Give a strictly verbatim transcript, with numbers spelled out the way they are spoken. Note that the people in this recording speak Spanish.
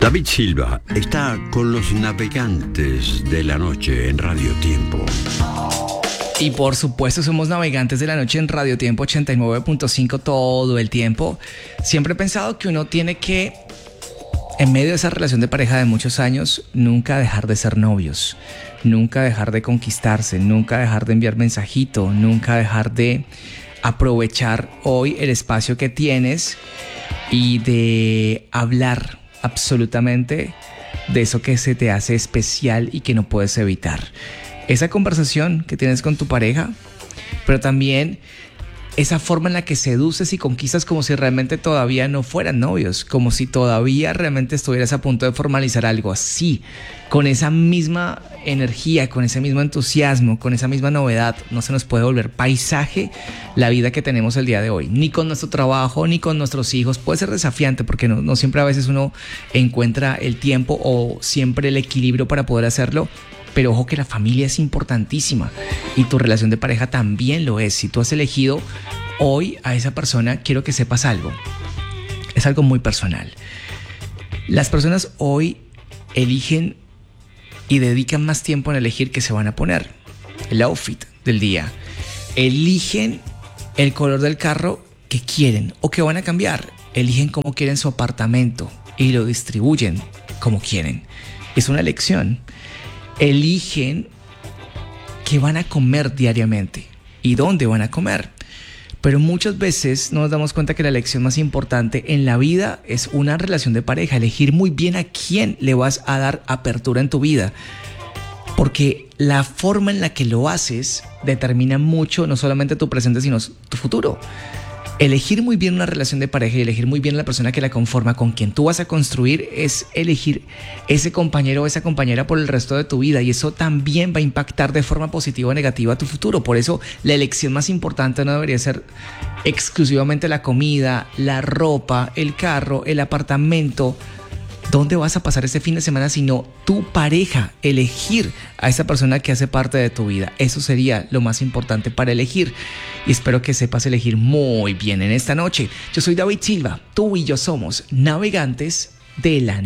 David Silva está con los navegantes de la noche en Radio Tiempo. Y por supuesto somos navegantes de la noche en Radio Tiempo ochenta y nueve punto cinco todo el tiempo. Siempre he pensado que uno tiene que, en medio de esa relación de pareja de muchos años, nunca dejar de ser novios, nunca dejar de conquistarse, nunca dejar de enviar mensajito, nunca dejar de aprovechar hoy el espacio que tienes y de hablar absolutamente de eso que se te hace especial y que no puedes evitar. Esa conversación que tienes con tu pareja, pero también esa forma en la que seduces y conquistas como si realmente todavía no fueran novios, como si todavía realmente estuvieras a punto de formalizar algo así, con esa misma energía, con ese mismo entusiasmo, con esa misma novedad. No se nos puede volver paisaje la vida que tenemos el día de hoy, ni con nuestro trabajo, ni con nuestros hijos. Puede ser desafiante porque no, no siempre a veces uno encuentra el tiempo o siempre el equilibrio para poder hacerlo. Pero ojo que la familia es importantísima y tu relación de pareja también lo es. Si tú has elegido hoy a esa persona, quiero que sepas algo. Es algo muy personal. Las personas hoy eligen y dedican más tiempo en elegir qué se van a poner, el outfit del día. Eligen el color del carro que quieren o que van a cambiar. Eligen cómo quieren su apartamento y lo distribuyen como quieren. Es una elección. Eligen qué van a comer diariamente y dónde van a comer. Pero muchas veces nos damos cuenta que la elección más importante en la vida es una relación de pareja. Elegir muy bien a quién le vas a dar apertura en tu vida. Porque la forma en la que lo haces determina mucho no solamente tu presente, sino tu futuro. Elegir muy bien una relación de pareja y elegir muy bien a la persona que la conforma, con quien tú vas a construir, es elegir ese compañero o esa compañera por el resto de tu vida, y eso también va a impactar de forma positiva o negativa a tu futuro. Por eso la elección más importante no debería ser exclusivamente la comida, la ropa, el carro, el apartamento, dónde vas a pasar este fin de semana, sino tu pareja. Elegir a esa persona que hace parte de tu vida. Eso sería lo más importante para elegir. Y espero que sepas elegir muy bien en esta noche. Yo soy David Silva. Tú y yo somos navegantes de la